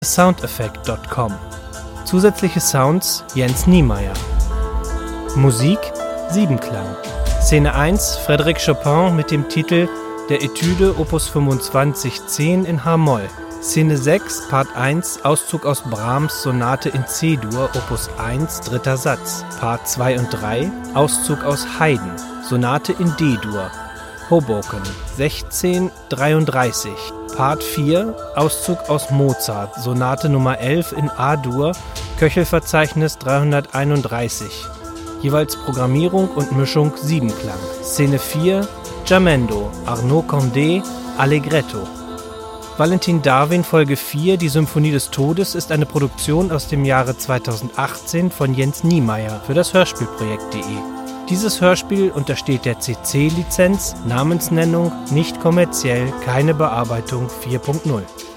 Soundeffekt.com. Zusätzliche Sounds Jens Niemeyer. Musik Siebenklang. Szene 1 Frédéric Chopin mit dem Titel Der Etüde Opus 25 10 in H-Moll. Szene 6 Part 1 Auszug aus Brahms Sonate in C-Dur Opus 1 dritter Satz. Part 2 und 3 Auszug aus Haydn Sonate in D-Dur Hoboken 1633. Part 4 Auszug aus Mozart Sonate Nummer 11 in A-Dur Köchelverzeichnis 331. Jeweils Programmierung und Mischung Siebenklang. Szene 4 Jamendo Arnaud Condé Allegretto. Valentin Darwin Folge 4 Die Symphonie des Todes ist eine Produktion aus dem Jahre 2018 von Jens Niemeyer für das Hörspielprojekt.de. Dieses Hörspiel untersteht der CC-Lizenz, Namensnennung, nicht kommerziell, keine Bearbeitung 4.0.